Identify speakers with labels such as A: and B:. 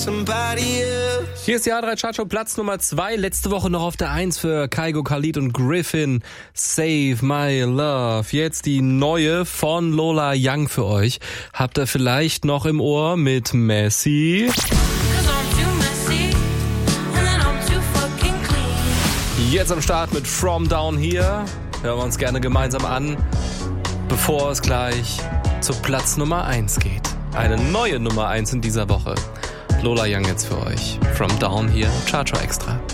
A: Hier ist die A3 Chartshow, Platz Nummer 2. Letzte Woche noch auf der 1 für Kygo, Khalid und Griffin. Save My Love. Jetzt die neue von Lola Young für euch. Habt ihr vielleicht noch im Ohr mit Messi? Jetzt am Start mit From Down Here. Hören wir uns gerne gemeinsam an, bevor es gleich zu Platz Nummer 1 geht. Eine neue Nummer 1 in dieser Woche. Lola Young jetzt für euch. From Down Here, Chartshow Extra.